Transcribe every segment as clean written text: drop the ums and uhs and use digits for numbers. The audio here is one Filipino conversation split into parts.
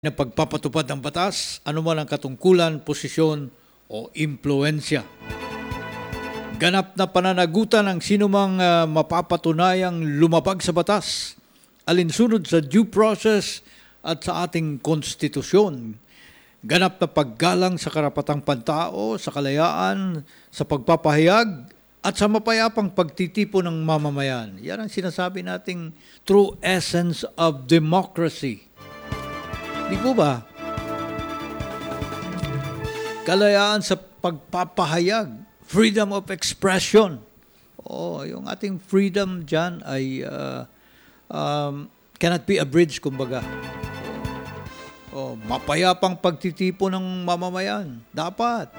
na pagpapatupad ng batas, anuman ang katungkulan, posisyon o impluensya. Ganap na pananagutan ang sinumang mapapatunayang lumabag sa batas, alinsunod sa due process at sa ating konstitusyon. Ganap na paggalang sa karapatang pantao, sa kalayaan, sa pagpapahayag, at sa mapayapang pagtitipo ng mamamayan. Yan ang sinasabi nating true essence of democracy. Di po ba? Kalayaan sa pagpapahayag, freedom of expression. Yung ating freedom dyan ay cannot be abridged, kumbaga. Mapayapang pagtitipo ng mamamayan. Dapat.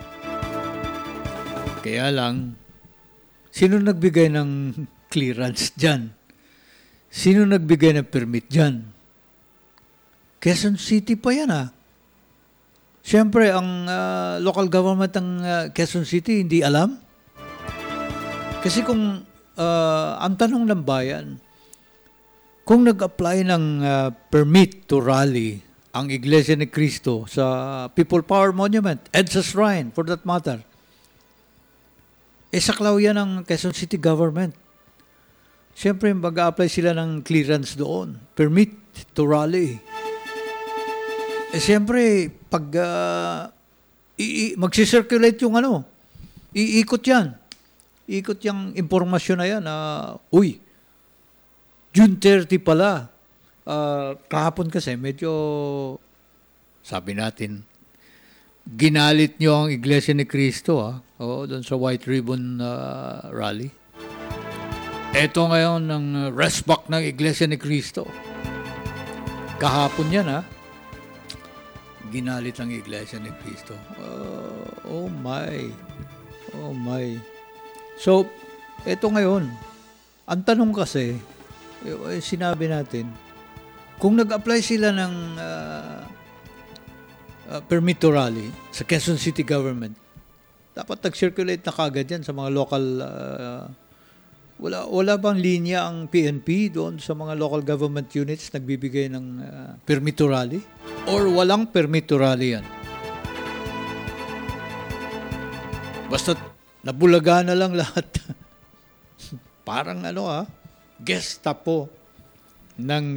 Kaya lang, sino nagbigay ng clearance dyan? Sino nagbigay ng permit dyan? Quezon City pa yan Siyempre, ang local government ng Quezon City hindi alam. Kasi kung ang tanong ng bayan, kung nag-apply ng permit to rally ang Iglesia ni Cristo sa People Power Monument, EDSA Shrine for that matter, saklaw yan ng Quezon City government. Siyempre, mag-a-apply sila ng clearance doon, permit to rally. Siyempre, pag magsisirculate yung iikot yan. Iikot yung impormasyon na yan June 30 pala. Kahapon kasi medyo, sabi natin, ginalit nyo ang Iglesia ni Cristo doon sa White Ribbon Rally. Ito ngayon ang resback ng Iglesia ni Cristo. Kahapon yan ginalit ang Iglesia ni Cristo. Oh my. So, ito ngayon, ang tanong kasi, sinabi natin, kung nag-apply sila ng permit to rally sa Quezon City government, dapat nag-circulate na kagad yan sa mga local, wala bang linya ang PNP doon sa mga local government units nagbibigay ng permit to rally? Or walang permit to rally yan? Basta nabulaga na lang lahat. Parang Gestapo ng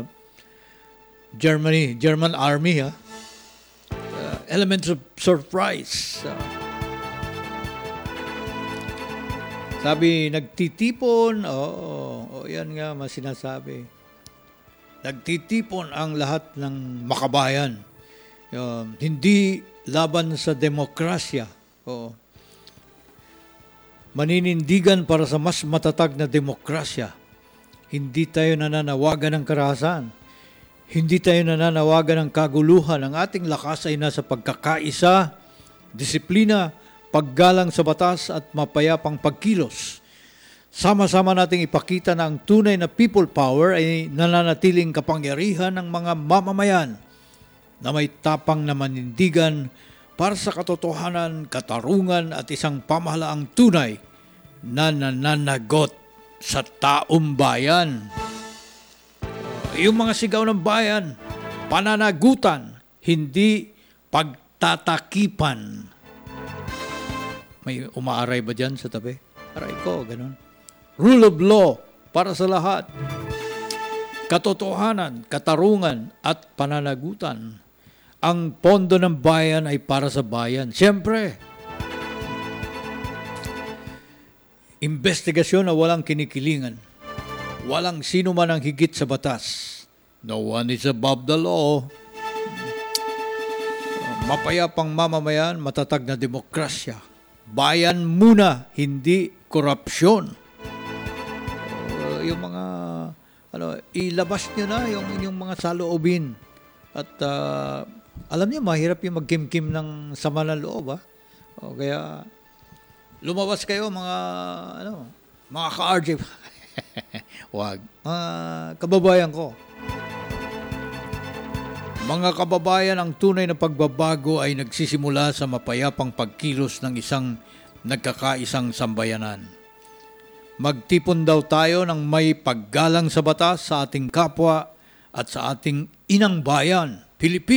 German army elements of surprise. Sabi, nagtitipon, yan nga sinasabi. Nagtitipon ang lahat ng makabayan. Hindi laban sa demokrasya. Maninindigan para sa mas matatag na demokrasya. Hindi tayo nananawagan ng karahasan. Hindi tayo nananawagan ng kaguluhan. Ang ating lakas ay nasa pagkakaisa, disiplina, paggalang sa batas at mapayapang pagkilos. Sama-sama nating ipakita na ang tunay na people power ay nananatiling kapangyarihan ng mga mamamayan na may tapang na manindigan para sa katotohanan, katarungan at isang pamahalaang tunay na nananagot sa taong bayan. Yung mga sigaw ng bayan, pananagutan, hindi pagtatakipan. May umaaray ba dyan sa tabi? Aray ko, ganun. Rule of law para sa lahat. Katotohanan, katarungan at pananagutan. Ang pondo ng bayan ay para sa bayan. Siyempre, investigasyon na walang kinikilingan. Walang sino man ang higit sa batas. No one is above the law. Mapayapang mamamayan, matatag na demokrasya. Bayan muna, hindi korupsyon. Yung mga ilabas nyo na yung inyong mga saloobin. At alam niyo, mahirap yung magkim-kim ng sama ng loob. Kaya lumabas kayo mga ka-RJ. Wag. Kababayan ko. Mga kababayan, ang tunay na pagbabago ay nagsisimula sa mapayapang pagkilos ng isang nagkakaisang sambayanan. Magtipon daw tayo ng may paggalang sa batas sa ating kapwa at sa ating inang bayan. Pilipino